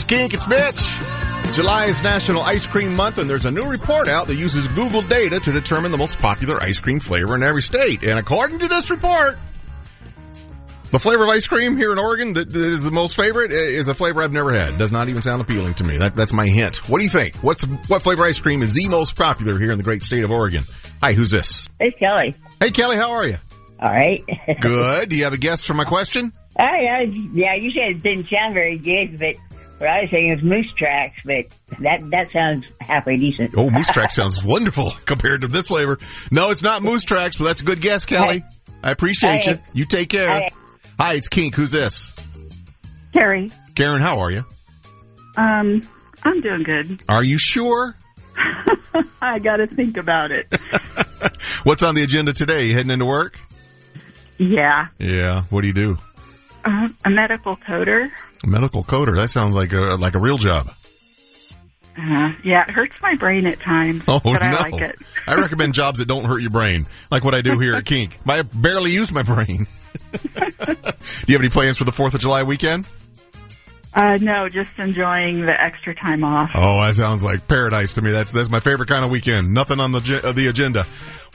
Kink, it's Mitch. July is National Ice Cream Month, and there's a new report out that uses Google data to determine the most popular ice cream flavor in every state. And according to this report, the flavor of ice cream here in Oregon that is the most favorite is a flavor I've never had. Does not even sound appealing to me. That's my hint. What do you think? What flavor ice cream is the most popular here in the great state of Oregon? Hi, who's this? Hey, Kelly. Hey, Kelly, how are you? All right. Good. Do you have a guess for my question? Yeah, you said it didn't sound very good, but what I was saying was Moose Tracks, but that sounds halfway decent. Oh, Moose Tracks sounds wonderful compared to this flavor. No, it's not Moose Tracks, but that's a good guess, Kelly. Hey. I appreciate you. You take care. Hey. Hi, it's Kink. Who's this? Carrie. Karen, how are you? I'm doing good. Are you sure? I got to think about it. What's on the agenda today? You heading into work? Yeah. Yeah. What do you do? A medical coder. A medical coder. That sounds like a real job. Yeah, it hurts my brain at times, but I like it. I recommend jobs that don't hurt your brain, like what I do here at Kink. I barely use my brain. Do you have any plans for the 4th of July weekend? No, just enjoying the extra time off. Oh, that sounds like paradise to me. That's my favorite kind of weekend. Nothing on the agenda.